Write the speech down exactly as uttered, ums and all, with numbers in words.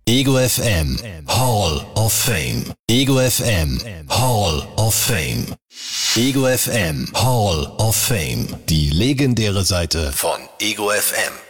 Ego F M Hall of Fame. Ego F M Hall of Fame. Ego F M Hall of Fame. Die legendäre Seite von Ego F M.